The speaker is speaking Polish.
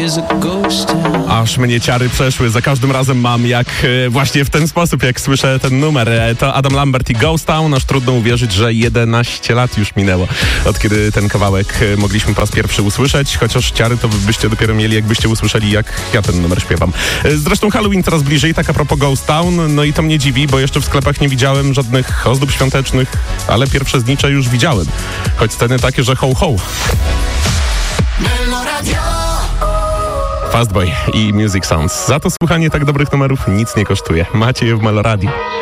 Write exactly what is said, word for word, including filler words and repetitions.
Aż mnie ciary przeszły, za każdym razem mam jak e, właśnie w ten sposób, jak słyszę ten numer. E, to Adam Lambert i Ghost Town. Aż trudno uwierzyć, że jedenaście lat już minęło, od kiedy ten kawałek e, mogliśmy po raz pierwszy usłyszeć, chociaż ciary to byście dopiero mieli, jakbyście usłyszeli, jak ja ten numer śpiewam. E, zresztą Halloween coraz bliżej, tak a propos Ghost Town, no i to mnie dziwi, bo jeszcze w sklepach nie widziałem żadnych ozdób świątecznych, ale pierwsze znicze już widziałem. Choć sceny takie, że ho ho. Fastboy i Music Sounds. Za to słuchanie tak dobrych numerów nic nie kosztuje. Macie je w Meloradio.